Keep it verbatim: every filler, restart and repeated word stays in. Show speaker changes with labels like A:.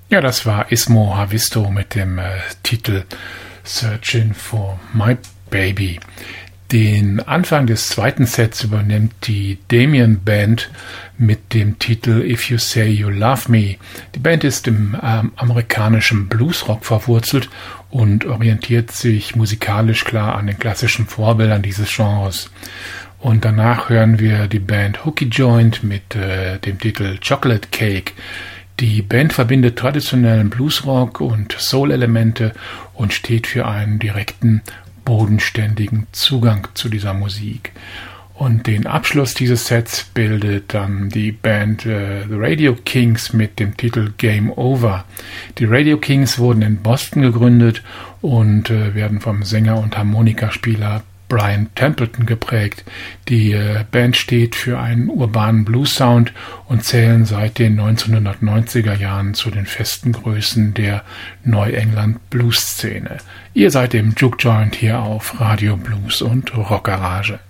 A: Ja, das war Ismo Havisto mit dem äh, Titel Searching for My Baby. Den Anfang des zweiten Sets übernimmt die Damien Band mit dem Titel If You Say You Love Me. Die Band ist im ähm, amerikanischen Bluesrock verwurzelt und orientiert sich musikalisch klar an den klassischen Vorbildern dieses Genres. Und danach hören wir die Band Hooky Joint mit äh, dem Titel Chocolate Cake. Die Band verbindet traditionellen Bluesrock und Soul-Elemente und steht für einen direkten, bodenständigen Zugang zu dieser Musik. Und den Abschluss dieses Sets bildet dann die Band äh, The Radio Kings mit dem Titel Game Over. Die Radio Kings wurden in Boston gegründet und äh, werden vom Sänger und Harmonikaspieler Brian Templeton geprägt. Die äh, Band steht für einen urbanen Blues-Sound und zählen seit den neunzehnhundertneunziger Jahren zu den festen Größen der Neuengland-Blues-Szene. Ihr seid im Juke Joint hier auf Radio Blues und Rock Garage.